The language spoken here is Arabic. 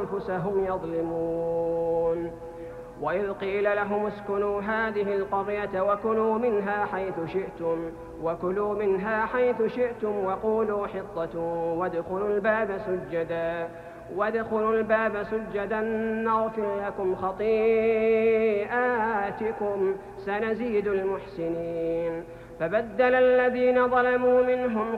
أنفسهم يظلمون. وإذ قيل لهم اسكنوا هذه القرية وكلوا منها حيث شئتم وقولوا حطة وادخلوا الباب سجدا نغفر لكم خطيئاتكم سنزيد المحسنين. فبدل الذين ظلموا منهم